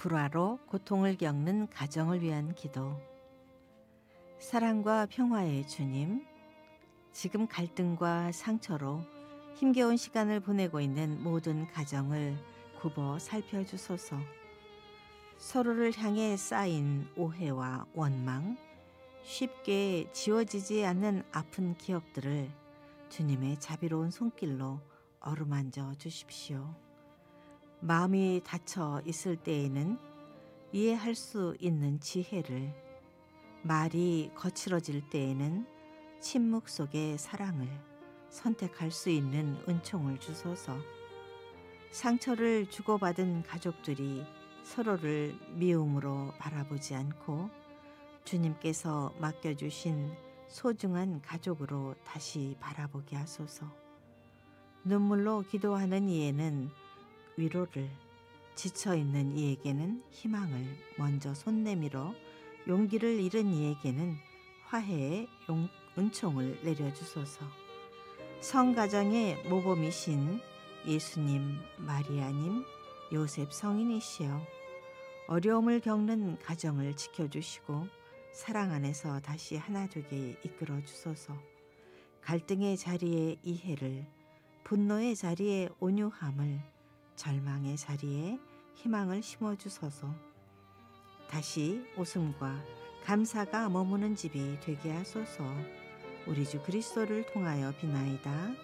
불화로 고통을 겪는 가정을 위한 기도. 사랑과 평화의 주님, 지금 갈등과 상처로 힘겨운 시간을 보내고 있는 모든 가정을 굽어 살펴주소서. 서로를 향해 쌓인 오해와 원망, 쉽게 지워지지 않는 아픈 기억들을 주님의 자비로운 손길로 어루만져 주십시오. 마음이 닫혀 있을 때에는 이해할 수 있는 지혜를, 말이 거칠어질 때에는 침묵 속의 사랑을 선택할 수 있는 은총을 주소서. 상처를 주고받은 가족들이 서로를 미움으로 바라보지 않고 주님께서 맡겨주신 소중한 가족으로 다시 바라보게 하소서. 눈물로 기도하는 이에는 위로를, 지쳐있는 이에게는 희망을 먼저 손내밀어 용기를 잃은 이에게는 화해의 은총을 내려주소서. 성가정의 모범이신 예수님, 마리아님, 요셉 성인이시여 어려움을 겪는 가정을 지켜주시고 사랑 안에서 다시 하나 되게 이끌어 주소서. 갈등의 자리에 이해를, 분노의 자리에 온유함을, 절망의 자리에 희망을 심어주소서. 다시 웃음과 감사가 머무는 집이 되게 하소서. 우리 주 그리스도를 통하여 비나이다.